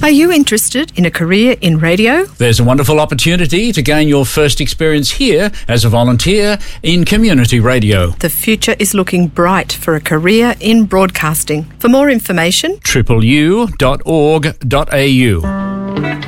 Are you interested in a career in radio? There's a wonderful opportunity to gain your first experience here as a volunteer in community radio. The future is looking bright for a career in broadcasting. For more information, tripleu.org.au